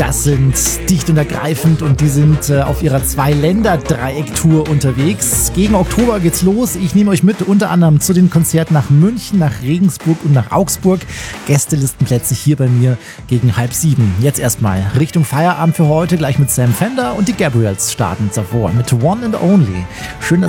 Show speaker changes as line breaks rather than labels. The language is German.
Das sind dicht und ergreifend und die sind auf ihrer 2-Länder-Dreieck-Tour unterwegs. Gegen Oktober geht's los. Ich nehme euch mit, unter anderem zu den Konzerten nach München, nach Regensburg und nach Augsburg. Gästelistenplätze hier bei mir gegen 6:30. Jetzt erstmal Richtung Feierabend für heute, gleich mit Sam Fender und die Gabriels starten davor mit One and Only. Schön,